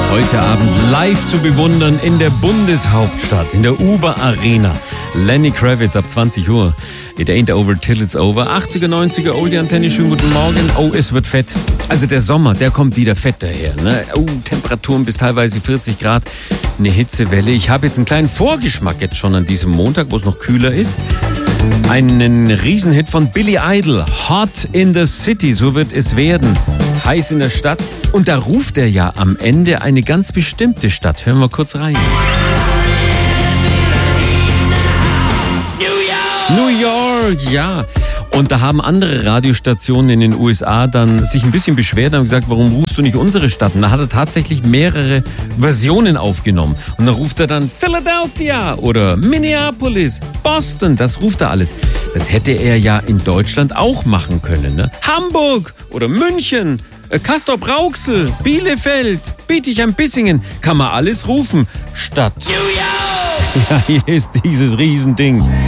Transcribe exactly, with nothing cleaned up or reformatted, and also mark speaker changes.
Speaker 1: Heute Abend live zu bewundern in der Bundeshauptstadt, in der Uber Arena. Lenny Kravitz ab zwanzig Uhr. It ain't over till it's over. achtziger, neunziger, Oldie Antenne, schönen guten Morgen. Oh, es wird fett. Also der Sommer, der kommt wieder fett daher. Ne? Oh, Temperaturen bis teilweise vierzig Grad. Eine Hitzewelle. Ich habe jetzt einen kleinen Vorgeschmack jetzt schon an diesem Montag, wo es noch kühler ist. Einen Riesenhit von Billy Idol. Hot in the City, so wird es werden. Heiß in der Stadt. Und da ruft er ja am Ende eine ganz bestimmte Stadt. Hören wir kurz rein. New York, ja. Und da haben andere Radiostationen in den U S A dann sich ein bisschen beschwert und haben gesagt, warum rufst du nicht unsere Stadt? Und da hat er tatsächlich mehrere Versionen aufgenommen. Und dann ruft er dann Philadelphia oder Minneapolis, Boston, das ruft er alles. Das hätte er ja in Deutschland auch machen können. Ne? Hamburg oder München, Castrop-Rauxel, Bielefeld, Bietigheim-Bissingen, kann man alles rufen. Statt. Ja, hier ist dieses Riesending.